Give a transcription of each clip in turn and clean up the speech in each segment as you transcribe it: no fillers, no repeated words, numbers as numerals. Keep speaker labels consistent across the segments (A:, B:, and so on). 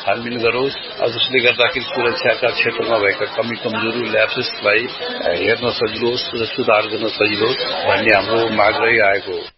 A: छानबिन गरोस्, जसले गर्दाखेरि सुरक्षाका क्षेत्रमा भएका कमी कमजोरी ल्याप्सेसलाई हेर्न सजिलो होस्, सुधार गर्न सजिलो होस् भन्ने हाम्रो माग रहिआएको हो।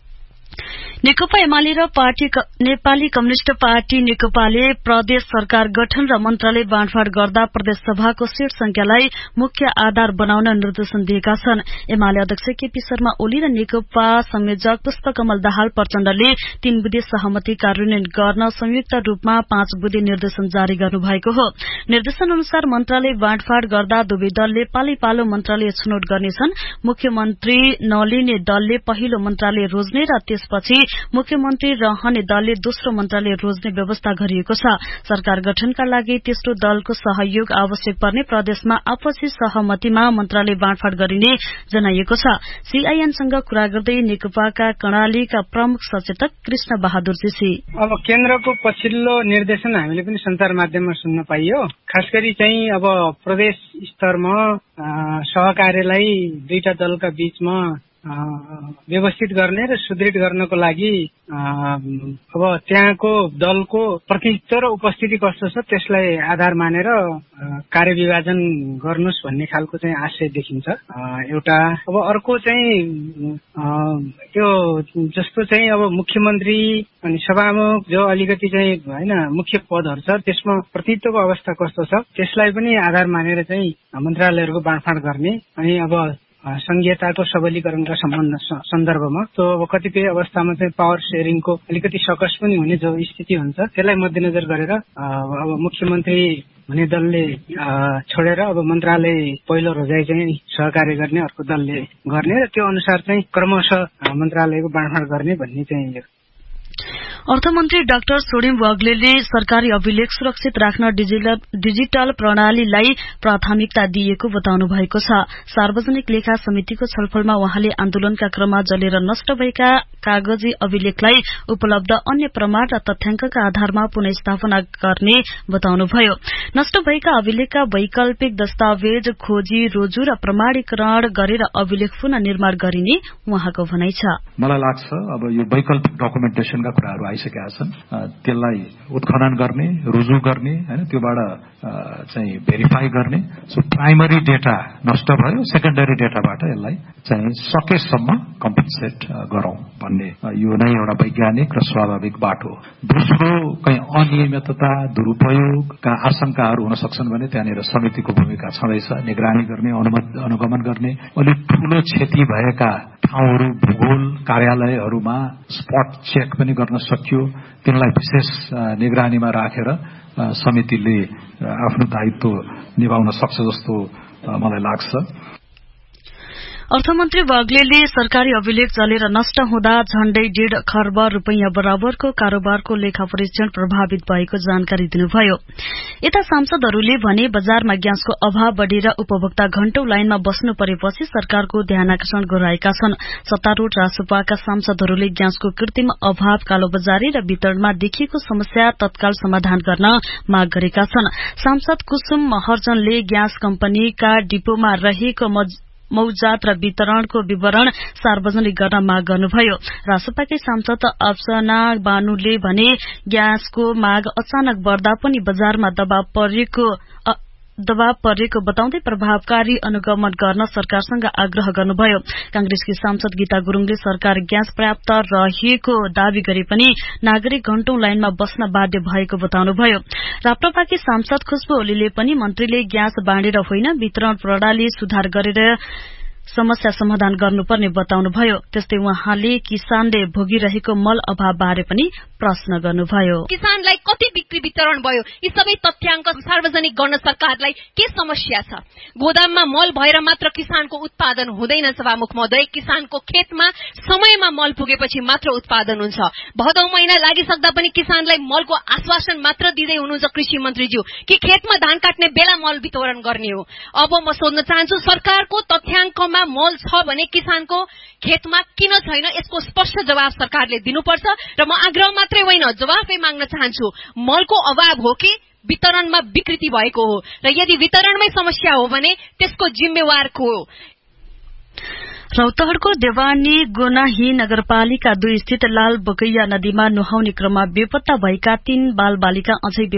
B: नेकपा एमाले र नेपाली कम्युनिष्ट पार्टी नेकपाले प्रदेश सरकार गठन र मन्त्रालय बाँडफाँड गर्दा प्रदेश सभाको सीट संख्यालाई मुख्य आधार बनाउन निर्देशन दिएका छन्। एमाले अध्यक्ष केपी शर्मा ओली र नेकपा संयोजक पुष्पकमल दाहाल प्रचण्डले 3 बुँदे सहमति कार्यान्वयन गर्न संयुक्त रूपमा 5 बुँदे निर्देशन जारी गर्नुभएको हो। निर्देशन अनुसार मन्त्रालय बाँडफाँड गर्दा दुवै दलले पालै-पालो मन्त्रालय छनौट गर्नेछन्। मुख्यमन्त्री नलिने दलले पहिलो मन्त्रालय रोज्ने र त्यसपछि मुख्यमन्त्री रहने दलले दोस्रो मन्त्रालय रोज्ने व्यवस्था गरिएको छ। सरकार गठनका लागि तेस्रो दलको सहयोग आवश्यक पर्ने प्रदेशमा आपसी सहमतिमा मन्त्रालय बाँडफाँड गरिने जनाइएको छ। सीआईएनसँग कुरा गर्दै नेकपाका कर्णालीका प्रमुख सचेतक कृष्ण बहादुर जेसी,
C: अब केन्द्रको पछिल्लो निर्देशन हामीले पनि सञ्चार माध्यममा सुन्न पाइयो। खास गरी चाहिँ अब प्रदेश स्तरमा सहकार्यलाई दुईटा दलका बीचमा व्यवस्थित गर्ने र सुदृढ गर्नको लागि अब त्यहाँको दलको प्रतिनिधित्व र उपस्थिति कस्तो छ त्यसलाई आधार मानेर कार्यविभाजन गर्नुस् भन्ने खालको चाहिँ आशय देखिन्छ एउटा। अब अर्को चाहिँ त्यो जस्तो चाहिँ अब मुख्यमन्त्री अनि सभामुख जो अलिकति चाहिँ हैन मुख्य पदहरू छ त्यसमा प्रतिनिधित्वको अवस्था कस्तो छ त्यसलाई पनि आधार मानेर चाहिँ मन्त्रालयहरूको बाँडफाँड गर्ने अनि अब संघीयताको सबलीकरणका सन्दर्भमा तो अब कतिपय अवस्थामा चाहिँ पावर शेयरिङको अलिकति सकस पनि हुने जो स्थिति हुन्छ त्यसलाई मध्यनजर गरेर अब मुख्यमन्त्री हुने दलले छोडेर अब मन्त्रालय पहिलो रोजाइ चाहिँ सहकार्य गर्ने अर्को दलले गर्ने र त्यो अनुसार चाहिँ क्रमशः मन्त्रालयको बाँडफाँड गर्ने भन्ने चाहिँ
B: अर्थमन्त्री डाक्टर सोडिम वाग्लेले सरकारी अभिलेख सुरक्षित राख्न डिजिटल प्रणालीलाई प्राथमिकता दिएको बताउनु भएको छ। सार्वजनिक लेखा समितिको छलफलमा उहाँले आन्दोलनका क्रममा जलेर नष्ट भएका कागजी अभिलेखलाई उपलब्ध अन्य प्रमाण र तथ्याङ्कका आधारमा पुनः स्थापना गर्ने बताउनुभयो। नष्ट भएका अभिलेखका वैकल्पिक दस्तावेज खोजी रोजु र प्रमाणीकरण गरेर अभिलेख पुनः निर्माण गरिने उहाँको भनाइ छ।
D: मलाई लाग्छ अब यो वैकल्पिक डकुमेन्टेसनका कुराहरू आइसकेका छन्, त्यसलाई उत्खनन गर्ने, रुजु गर्ने हैन, त्योबाट चाहिँ भेरिफाई गर्ने। सो प्राइमरी डेटा नष्ट भयो, सेकेन्डरी डेटाबाट यसलाई चाहिँ सकेसम्म कम्पेन्सेट गरौं भन्ने यो नै एउटा वैज्ञानिक र स्वाभाविक बाटो। दोस्रो कहीं अनियमितता दुरुपयोगका आशंकाहरू हुन सक्छन् भने त्यहाँनिर समितिको भूमिका छँदैछ, निगरानी गर्ने, अनुगमन गर्ने। अलिक ठूलो क्षति भएका ठाउँहरू भूगोल कार्यालयहरूमा स्पट चेक पनि गर्न सकियो, तिनलाई विशेष निगरानीमा राखेर समितिले आफ्नो दायित्व निभाउन सक्छ जस्तो मलाई लाग्छ।
B: अर्थमन्त्री वाग्लेले सरकारी अभिलेख जलेर नष्ट हुँदा झण्डै 1.5 खर्ब रुपैयाँ बराबरको कारोबारको लेखा परीक्षण प्रभावित भएको जानकारी दिनुभयो। यता सांसदहरूले भने बजारमा ग्यासको अभाव बढ़ेर उपभोक्ता घण्टौं लाइनमा बस्नु परेपछि सरकारको ध्यानाकर्षण गराएका छन्। सत्तारूढ़ रासपाका सांसदहरूले ग्यासको कृत्रिम अभाव, कालोबजारी र वितरणमा देखिएको समस्या तत्काल समाधान गर्न माग गरेका छन्। सांसद कुसुम महर्जनले ग्यास कम्पनीका डिपोमा रहेको मौजात र वितरणको विवरण सार्वजनिक गर्न माग गर्नुभयो। रासपाकै सांसद अफसना बानुले भने ग्यासको माग अचानक बढ्दा पनि बजारमा दबाव परेको बताउँदै प्रभावकारी अनुगमन गर्न सरकारसँग आग्रह गर्नुभयो। कांग्रेसकी सांसद गीता गुरूङले सरकार ग्यास पर्याप्त रहेको दावी गरे पनि नागरिक घण्टौं लाइनमा बस्न बाध्य भएको बताउनुभयो। राप्रपाकी सांसद खुशबु ओलीले पनि मन्त्रीले ग्यास बाँडेर होइन वितरण प्रणाली सुधार गरेर समस्या समाधान गर्नुपर्ने बताउनुभयो। त्यस्तै उहाँले किसानले भोगिरहेको मल अभाव बारे पनि प्रश्न गर्नुभयो।
E: किसानलाई कति बिक्री वितरण भयो यी सबै तथ्याङ्क सार्वजनिक गर्न सरकारलाई के समस्या छ? गोदाममा मल भएर मात्र किसानको उत्पादन हुँदैन सभामुख महोदय। किसानको खेतमा समयमा मल पुगेपछि मात्र उत्पादन हुन्छ। भदौ महिना लागिसक्दा पनि किसानलाई मलको आश्वासन मात्र दिँदै हुनुहुन्छ कृषि मन्त्रीज्यू कि खेतमा धान काट्ने बेला मल वितरण गर्ने हो। अब म सोध्न चाहन्छु सरकारको तथ्याङ्कमा मल छ भने किसानको खेतमा किन छैन यसको स्पष्ट जवाब सरकारले दिनुपर्छ र म आग्रह मात्रै होइन जवाफै माग्न चाहन्छु। मलको अभाव हो कि वितरणमा विकृति भएको हो र यदि वितरणमै समस्या हो भने त्यसको जिम्मेवार को हो?
B: रौतहटको देवानी गोनाही नगरपालिका 2 स्थित लाल बगैया नदीमा नुहाउने क्रममा बेपत्ता भएका 3 बाल बालिका अझै